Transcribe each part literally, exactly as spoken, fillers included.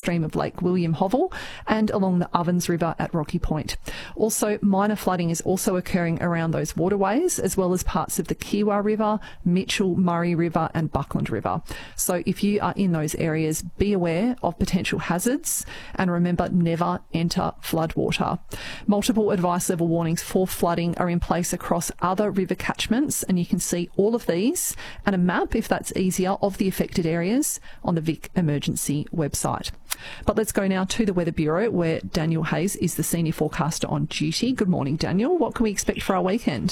downstream of Lake William Hovell and along the Ovens River at Rocky Point. Also, minor flooding is also occurring around those waterways, as well as parts of the Kiewa River, Mitchell, Murray River and Buckland River. So if you are in those areas, be aware of potential hazards and remember, never enter floodwater. Multiple advice level warnings for flooding are in place across other river catchments, and you can see all of these and a map, if that's easier, of the affected areas on the Vic Emergency website. But let's go now to the Weather Bureau, where Daniel Hayes is the senior forecaster on duty. Good morning, Daniel. What can we expect for our weekend?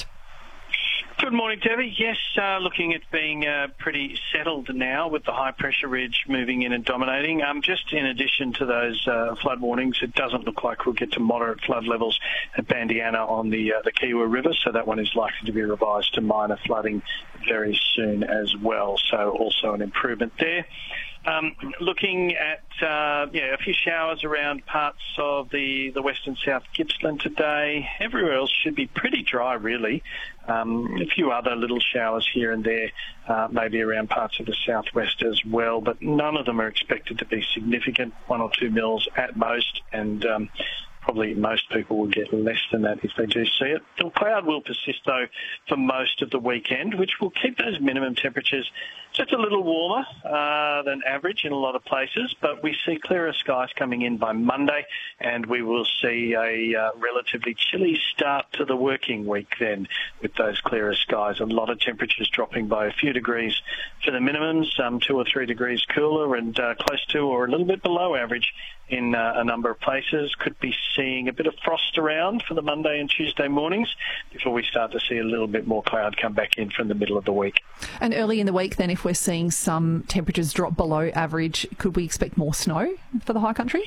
Good morning, Debbie. Yes, uh, looking at being uh, pretty settled now with the high pressure ridge moving in and dominating. Um, just in addition to those uh, flood warnings, it doesn't look like we'll get to moderate flood levels at Bandiana on the uh, the Kiewa River, so that one is likely to be revised to minor flooding very soon as well. So also an improvement there. Um, looking at uh, yeah, a few showers around parts of the, the western south Gippsland today. Everywhere else should be pretty dry, really. Um, a few other little showers here and there, uh, maybe around parts of the southwest as well, but none of them are expected to be significant, one or two mils at most, and um, probably most people will get less than that if they do see it. The cloud will persist, though, for most of the weekend, which will keep those minimum temperatures just a little warmer uh, than average in a lot of places, but we see clearer skies coming in by Monday, and we will see a uh, relatively chilly start to the working week then with those clearer skies. A lot of temperatures dropping by a few degrees for the minimums, um, two or three degrees cooler and uh, close to or a little bit below average in uh, a number of places. Could be seeing a bit of frost around for the Monday and Tuesday mornings before we start to see a little bit more cloud come back in from the middle of the week. And early in the week then, if we're seeing some temperatures drop below average, could we expect more snow for the high country?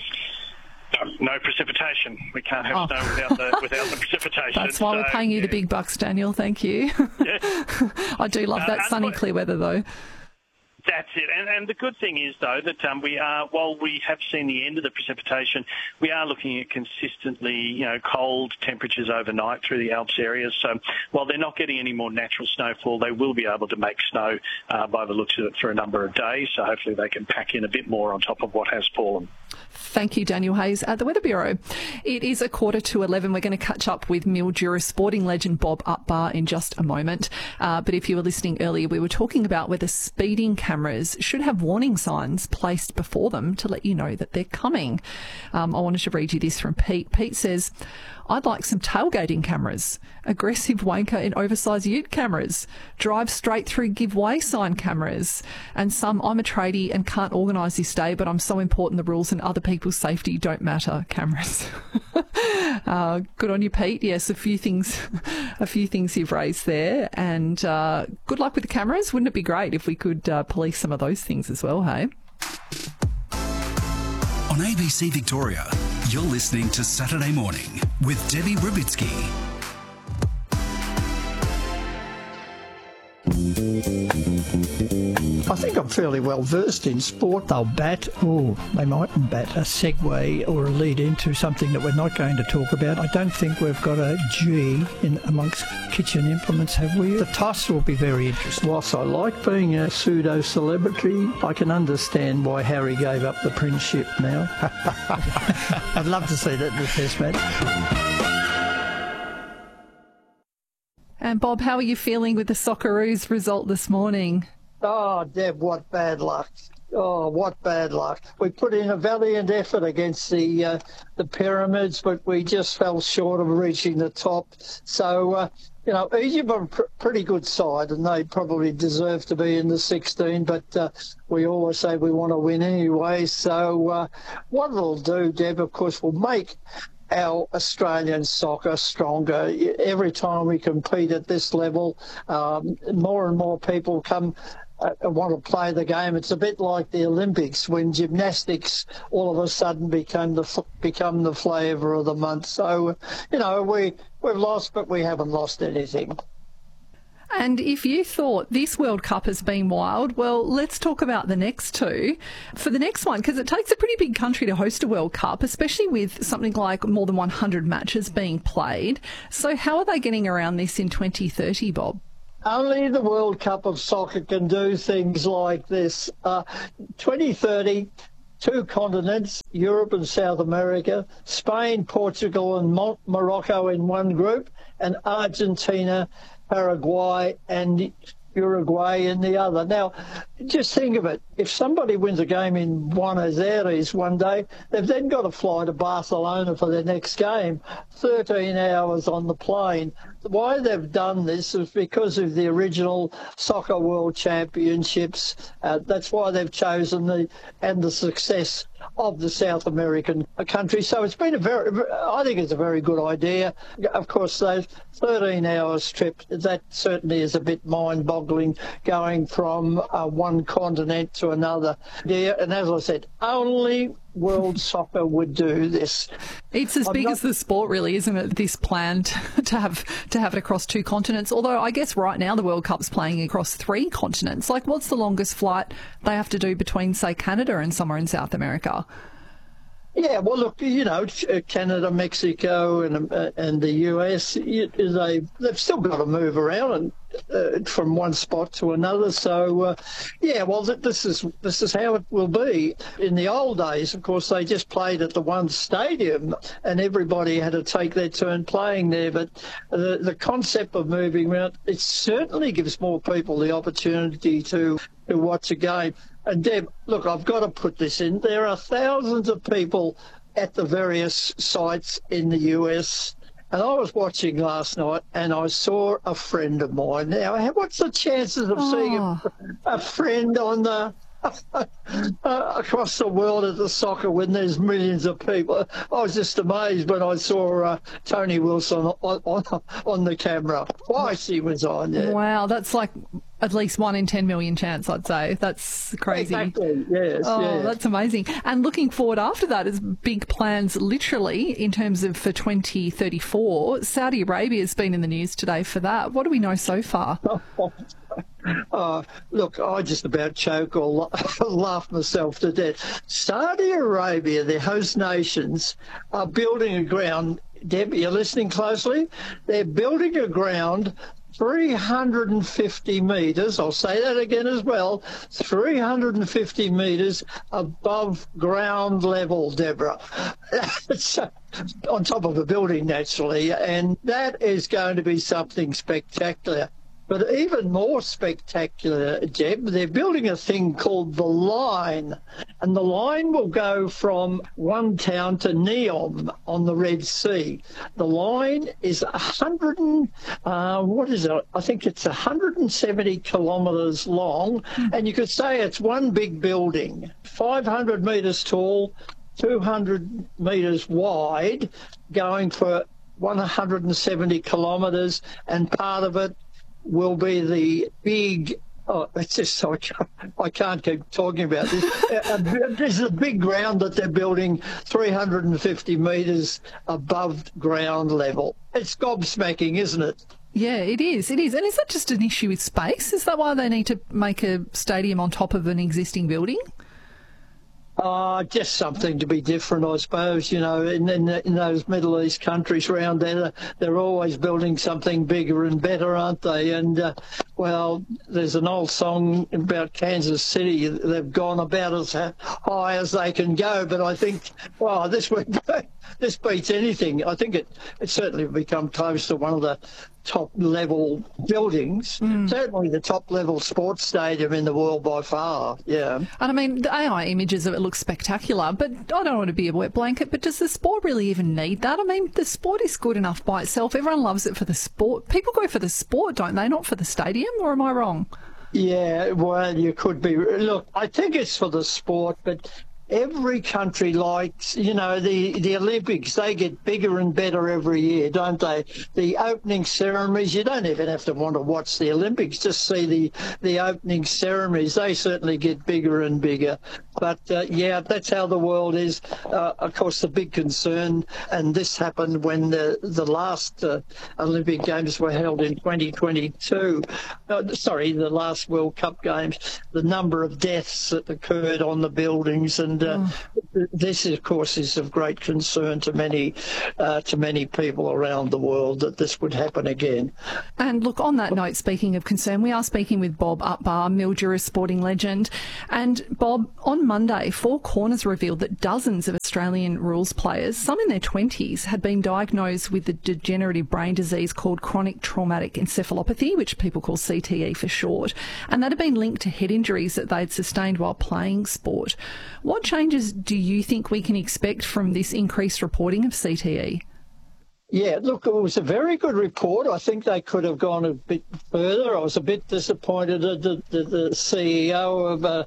No, no precipitation. We can't have oh. snow without the, without the precipitation. That's why so, we're paying you yeah. the big bucks, Daniel. Thank you. Yes. I do love that uh, sunny, clear weather, though. That's it. And, and the good thing is, though, that um, we are, while we have seen the end of the precipitation, we are looking at consistently, you know, cold temperatures overnight through the Alps areas. So while they're not getting any more natural snowfall, they will be able to make snow uh, by the looks of it for a number of days. So hopefully they can pack in a bit more on top of what has fallen. Thank you, Daniel Hayes at the Weather Bureau. It is a quarter to eleven. We're going to catch up with Mildura sporting legend Bob Upbar in just a moment. Uh, but if you were listening earlier, we were talking about whether speeding cameras should have warning signs placed before them to let you know that they're coming. Um, I wanted to read you this from Pete. Pete says, I'd like some tailgating cameras, aggressive wanker in oversized ute cameras, drive straight through give way sign cameras, and some I'm a tradie and can't organise this day, but I'm so important the rules and other people's safety don't matter cameras. uh, good on you, Pete. Yes, a few things, a few things you've raised there, and uh, good luck with the cameras. Wouldn't it be great if we could uh, police some of those things as well, hey? On A B C Victoria, you're listening to Saturday Morning with Debbie Rubitsky. I think I'm fairly well versed in sport. They'll bat, or they mightn't bat, a segue or a lead into something that we're not going to talk about. I don't think we've got a G in amongst kitchen implements, have we? The toss will be very interesting. Whilst I like being a pseudo-celebrity, I can understand why Harry gave up the princeship now. I'd love to see that in the Test match. And Bob, how are you feeling with the Socceroos result this morning? Oh, Deb, what bad luck. Oh, what bad luck. We put in a valiant effort against the uh, the Pyramids, but we just fell short of reaching the top. So, uh, you know, Egypt are a pr- pretty good side, and they probably deserve to be in the sixteen, but uh, we always say we want to win anyway. So uh, what it'll do, Deb, of course, will make our Australian soccer stronger. Every time we compete at this level, um, more and more people come uh, want to play the game. It's a bit like the Olympics when gymnastics all of a sudden became the become the flavour of the month. So, you know, we we've lost, but we haven't lost anything. And if you thought this World Cup has been wild, well, let's talk about the next two. For the next one, because it takes a pretty big country to host a World Cup, especially with something like more than one hundred matches being played. So how are they getting around this in twenty thirty, Bob? Only the World Cup of soccer can do things like this. Uh, twenty thirty, two continents, Europe and South America, Spain, Portugal and Mo- Morocco in one group, and Argentina, Paraguay and Uruguay in the other. Now, just think of it. If somebody wins a game in Buenos Aires one day, they've then got to fly to Barcelona for their next game, thirteen hours on the plane. Why they've done this is because of the original Soccer World Championships. Uh, that's why they've chosen the and the success of the South American country. So it's been a very, I think it's a very good idea. Of course, those thirteen hours trip, that certainly is a bit mind-boggling, going from uh, one continent to another. Yeah, and as I said, only World Soccer would do this. It's as I'm big not... as the sport, really, isn't it? This plan to have to have it across two continents. Although I guess right now the World Cup's playing across three continents. Like, what's the longest flight they have to do between, say, Canada and somewhere in South America? Yeah, well, look, you know, Canada, Mexico, and uh, and the U S, they they've still got to move around and uh, from one spot to another. So, uh, yeah, well, this is this is how it will be. In the old days, of course, they just played at the one stadium, and everybody had to take their turn playing there. But the the concept of moving around, it certainly gives more people the opportunity to to watch a game. And Deb, look, I've got to put this in. There are thousands of people at the various sites in the U S, and I was watching last night and I saw a friend of mine. Now, what's the chances of oh. seeing a, a friend on the uh, across the world at the soccer when there's millions of people? I was just amazed when I saw uh, Tony Wilson on, on, on the camera. Twice he was on there. Wow, that's like at least one in ten million chance, I'd say. That's crazy. Exactly, yes. Oh, yeah. That's amazing. And looking forward after that is big plans, literally, in terms of for twenty thirty-four. Saudi Arabia has been in the news today for that. What do we know so far? Oh, look, I just about choke or laugh myself to death. Saudi Arabia, their host nations, are building a ground. Deb, you're listening closely? They're building a ground three hundred fifty metres, I'll say that again as well, three hundred fifty metres above ground level, Deborah. So, on top of a building, naturally, and that is going to be something spectacular. But even more spectacular, Jeb, they're building a thing called the Line, and the Line will go from one town to Neom on the Red Sea. The Line is one hundred, uh, what is it? I think it's one hundred seventy kilometres long, mm. and you could say it's one big building, five hundred metres tall, two hundred metres wide, going for one hundred seventy kilometres, and part of it will be the big, oh, it's just so, I can't keep talking about this. uh, this is a big ground that they're building three hundred fifty metres above ground level. It's gobsmacking, isn't it? Yeah, it is. It is. And is that just an issue with space? Is that why they need to make a stadium on top of an existing building? Uh, just something to be different, I suppose. You know, in, in, in those Middle East countries around there, they're always building something bigger and better, aren't they? And, uh, well, there's an old song about Kansas City. They've gone about as high as they can go, but I think, well, this would, this beats anything. I think it, it certainly will become close to one of the top level buildings, mm. certainly the top level sports stadium in the world by far. Yeah. And I mean, the A I images of it look spectacular, but I don't want to be a wet blanket, but does the sport really even need that? I mean, the sport is good enough by itself. Everyone loves it for the sport. People go for the sport, don't they? Not for the stadium, or am I wrong? Yeah, well, you could be. Look, I think it's for the sport, but every country likes, you know, the, the Olympics, they get bigger and better every year, don't they? The opening ceremonies, you don't even have to want to watch the Olympics, just see the, the opening ceremonies. They certainly get bigger and bigger. But, uh, yeah, that's how the world is. Uh, of course, the big concern, and this happened when the, the last uh, Olympic Games were held in twenty twenty-two. Uh, sorry, the last World Cup Games, the number of deaths that occurred on the buildings and and uh, Oh. this, of course, is of great concern to many uh, to many people around the world that this would happen again. And look, on that note, speaking of concern, we are speaking with Bob Atbar, Mildura sporting legend. And Bob, on Monday, Four Corners revealed that dozens of Australian rules players, some in their twenties, had been diagnosed with the degenerative brain disease called chronic traumatic encephalopathy, which people call C T E for short, and that had been linked to head injuries that they'd sustained while playing sport. What changes do you think we can expect from this increased reporting of C T E? Yeah, look, it was a very good report. I think they could have gone a bit further. I was a bit disappointed that the, the, the C E O of uh,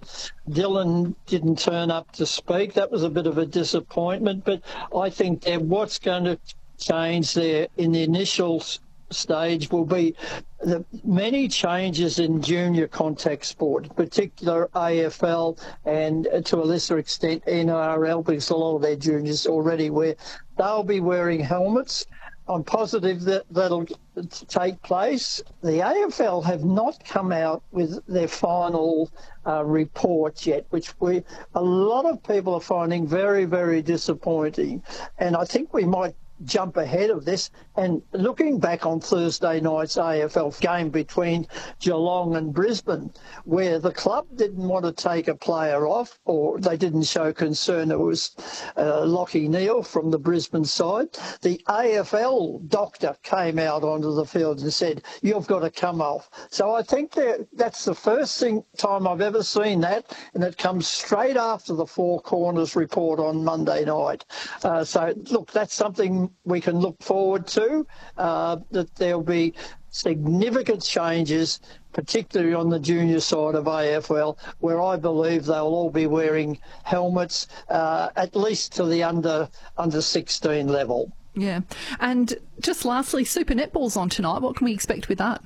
Dylan didn't turn up to speak. That was a bit of a disappointment. But I think that what's going to change there in the initial stage will be the many changes in junior contact sport, in particular A F L and uh, to a lesser extent N R L, because a lot of their juniors already wear. They'll be wearing helmets. I'm positive that that'll take place. The A F L have not come out with their final uh, report yet, which we a lot of people are finding very, very disappointing. And I think we might jump ahead of this, and looking back on Thursday night's A F L game between Geelong and Brisbane, where the club didn't want to take a player off, or they didn't show concern. It was uh, Lachie Neale from the Brisbane side. The A F L doctor came out onto the field and said, "You've got to come off." So I think that that's the first thing time I've ever seen that, and it comes straight after the Four Corners report on Monday night. Uh, so look, that's something we can look forward to, uh, that there'll be significant changes, particularly on the junior side of A F L, where I believe they'll all be wearing helmets, uh, at least to the under under sixteen level. Yeah. And just lastly, Super Netball's on tonight. What can we expect with that?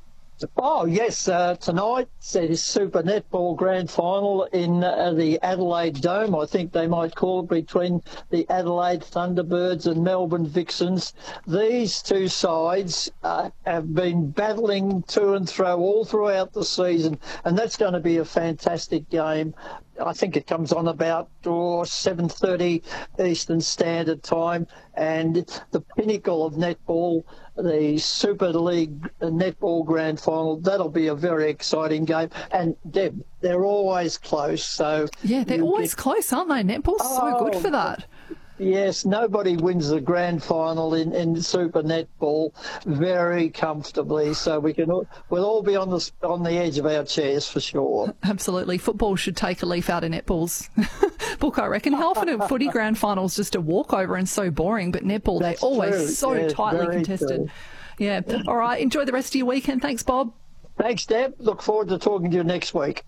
Oh, yes, uh, tonight there's Super Netball Grand Final in uh, the Adelaide Dome. I think they might call it, between the Adelaide Thunderbirds and Melbourne Vixens. These two sides uh, have been battling to and fro all throughout the season, and that's going to be a fantastic game. I think it comes on about oh, seven thirty Eastern Standard Time, and the pinnacle of netball, the Super League Netball Grand Final, that'll be a very exciting game. And Deb, they're always close. So yeah, they're always get... close, aren't they? Netball's oh, so good for that. Yes, nobody wins the grand final in, in Super Netball very comfortably, so we can we'll all be on the on the edge of our chairs for sure. Absolutely, football should take a leaf out of netball's book, I reckon. How often a footy grand final is just a walkover and so boring, but netball, they're That's always true. so yes, tightly contested. True. Yeah. All right. Enjoy the rest of your weekend. Thanks, Bob. Thanks, Deb. Look forward to talking to you next week.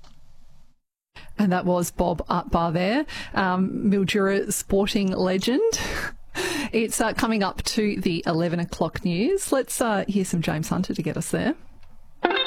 And that was Bob Atbar there, um, Mildura sporting legend. It's uh, coming up to the eleven o'clock news. Let's uh, hear some James Hunter to get us there.